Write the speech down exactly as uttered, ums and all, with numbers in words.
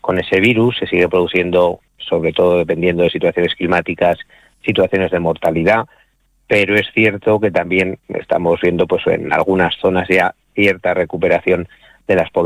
con ese virus, se sigue produciendo, sobre todo dependiendo de situaciones climáticas, situaciones de mortalidad, pero es cierto que también estamos viendo pues en algunas zonas ya cierta recuperación de las poblaciones